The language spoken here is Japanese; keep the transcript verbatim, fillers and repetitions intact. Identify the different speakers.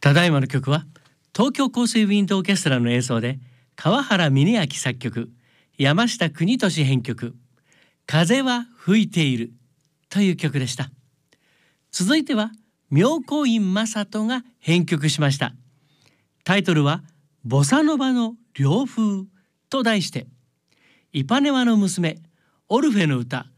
Speaker 1: ただいまの曲は東京香水ウィンドオーケストラの演奏で川原峰明作曲、山下邦俊編曲、風は吹いているという曲でした。続いては妙高院正人が編曲しました。タイトルはボサノバの涼風と題して、イパネマの娘オルフェの歌